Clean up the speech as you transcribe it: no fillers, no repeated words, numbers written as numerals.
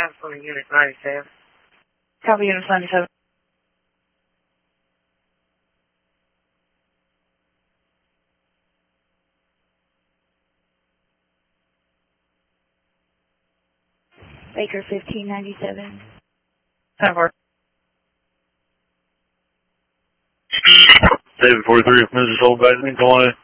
California Unit 97. Copy, Unit 97. Baker 1597. 10-4. David 43, Mrs. Old Basin, go on in.